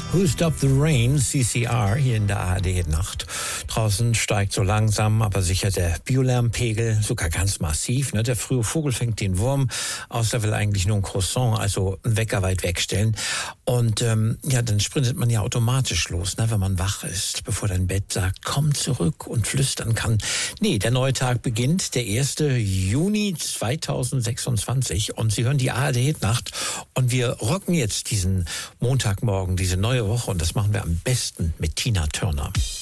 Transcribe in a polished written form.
Who Stopped the Rain, CCR, hier in der ARD-Nacht. Draußen steigt so langsam, aber sicher der Biolärmpegel, sogar ganz massiv. Ne? Der frühe Vogel fängt den Wurm aus, der will eigentlich nur ein Croissant, also einen Wecker weit wegstellen. Und dann sprintet man ja automatisch los, ne? Wenn man wach ist, bevor dein Bett sagt, komm zurück und flüstern kann. Nee, der neue Tag beginnt, der 1. Juni 2026 und Sie hören die ARD-Nacht und wir rocken jetzt diesen Montagmorgen, diese neue Woche und das machen wir am besten mit Tina Turner.